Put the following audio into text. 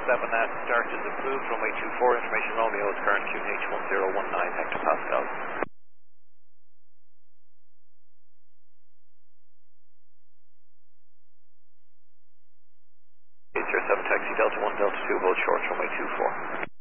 that start is approved. Runway 24, information Romeo is current QNH 1019 hectopascals. Sir 7 taxi Delta 1 Delta 2, hold short, runway 24.